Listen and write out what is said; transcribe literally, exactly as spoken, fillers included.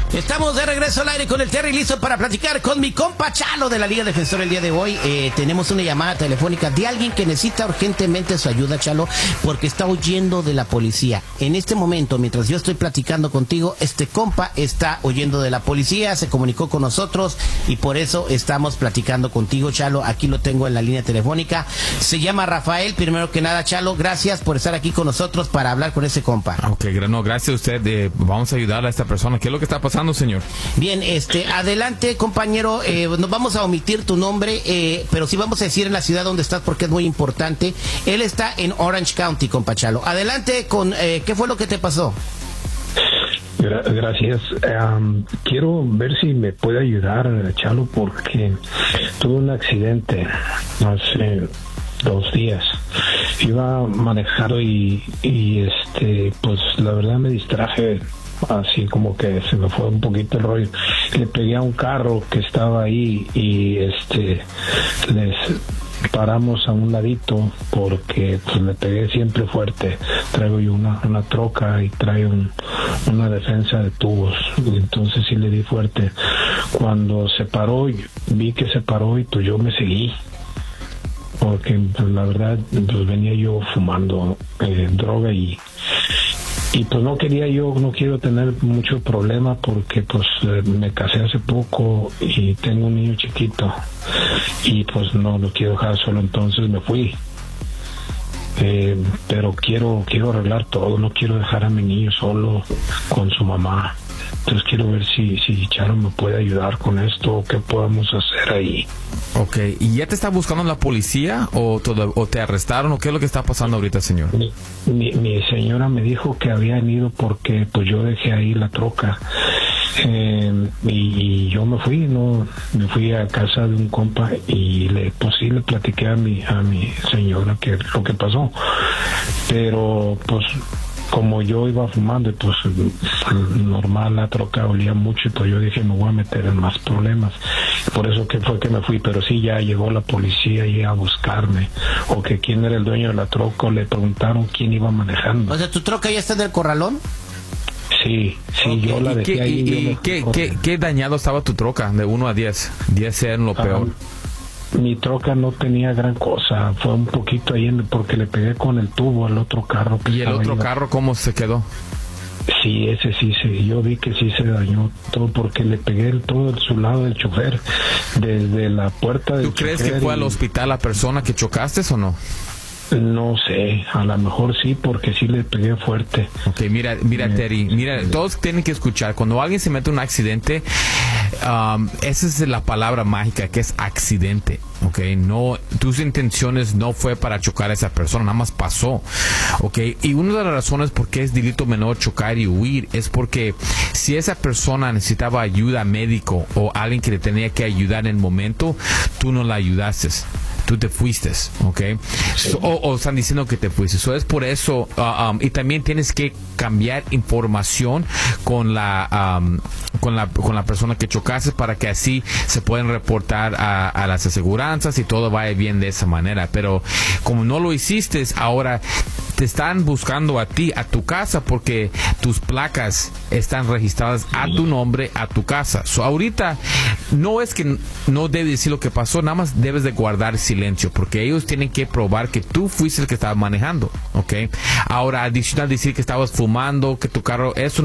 Estamos de regreso al aire con el Terry, listo para platicar con mi compa Chalo de la Liga Defensora el día de hoy. Eh, tenemos una llamada telefónica de alguien que necesita urgentemente su ayuda, Chalo, porque está huyendo de la policía. En este momento, mientras yo estoy platicando contigo, este compa está huyendo de la policía, se comunicó con nosotros y por eso estamos platicando contigo, Chalo. Aquí lo tengo en la línea telefónica. Se llama Rafael. Primero que nada, Chalo, gracias por estar aquí con nosotros para hablar con ese compa. Ok, no, gracias a usted. Eh, vamos a ayudar a esta persona. ¿Qué es lo que está pasando, señor? Bien, este, adelante, compañero. Eh, nos vamos a omitir tu nombre, eh, pero sí vamos a decir en la ciudad donde estás porque es muy importante. Él está en Orange County, compa Chalo. Adelante con, eh, ¿qué fue lo que te pasó? Gra- gracias. Um, quiero ver si me puede ayudar, Chalo, porque tuve un accidente hace dos días. Iba manejando y, y este, pues la verdad me distraje. Así como que se me fue un poquito el rollo. Le pegué a un carro que estaba ahí y este les paramos a un ladito porque pues le pegué siempre fuerte. Traigo yo una, una troca y traigo un, una defensa de tubos, entonces sí le di fuerte. Cuando se paró, vi que se paró y pues yo me seguí porque pues, la verdad pues venía yo fumando eh, droga y Y pues no quería yo, no quiero tener mucho problema porque pues eh, me casé hace poco y tengo un niño chiquito y pues no lo quiero dejar solo, entonces me fui. Eh, pero quiero quiero arreglar todo, no quiero dejar a mi niño solo con su mamá. Entonces quiero ver si, si Charo me puede ayudar con esto o qué podemos hacer ahí. Ok, ¿y ya te está buscando la policía o, todo, o te arrestaron o qué es lo que está pasando ahorita, señor? Mi, mi, mi señora me dijo que habían ido porque pues yo dejé ahí la troca eh, y, y yo me fui, no, me fui a casa de un compa y le pues sí le platiqué a mi a mi señora que lo que pasó, pero pues como yo iba fumando, pues normal la troca olía mucho y pues yo dije me voy a meter en más problemas, por eso que fue que me fui, pero sí ya llegó la policía y a buscarme, o que quién era el dueño de la troca, o le preguntaron quién iba manejando. O sea, ¿tu troca ya está en el corralón? Sí, sí, Okay. yo la dejé ¿Y, ahí. y, y yo ¿qué, qué, qué dañado estaba tu troca de uno a diez? diez era lo peor. Um, mi troca no tenía gran cosa, fue un poquito ahí en, porque le pegué con el tubo al otro carro. Que ¿Y el otro ahí. carro cómo se quedó? Sí, ese sí, sí, yo vi que sí se dañó todo porque le pegué el, todo su lado del chofer, desde la puerta del ¿Tú crees chofer que fue y... al hospital la persona que chocaste o no? No sé, a lo mejor sí, porque sí le pegué fuerte. Ok, mira, mira Terry, mira, todos tienen que escuchar, cuando alguien se mete en un accidente, um, esa es la palabra mágica, que es accidente, ok, no, tus intenciones no fue para chocar a esa persona, nada más pasó, ok, y una de las razones por qué es delito menor chocar y huir, es porque si esa persona necesitaba ayuda médico o alguien que le tenía que ayudar en el momento, tú no la ayudaste. Tú te fuiste, ¿ok? So, o, o están diciendo que te fuiste. So, es por eso, uh, um, y también tienes que cambiar información con la, um, con la con la persona que chocaste para que así se pueden reportar a, a las aseguranzas y todo vaya bien de esa manera. Pero como no lo hiciste, ahora te están buscando a ti, a tu casa, porque tus placas están registradas a tu nombre, a tu casa. So, ahorita no es que no debes decir lo que pasó, nada más debes de guardar silencio, porque ellos tienen que probar que tú fuiste el que estaba manejando, ¿ok? Ahora, adicional decir que estabas fumando, que tu carro, eso